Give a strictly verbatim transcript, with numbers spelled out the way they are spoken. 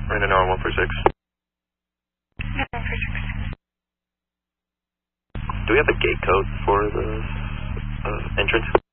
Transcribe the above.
Right now on one four six. one four six. Do we have a gate code for the uh, entrance?